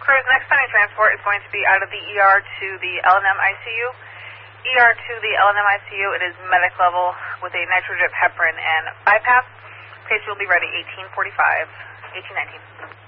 Walker's next pending transport is going to be out of the ER to the L&M ICU. ER to the L&M ICU, it is medic level with a nitrogenic heparin and bypass. Patient will be ready 18:45, 18:19.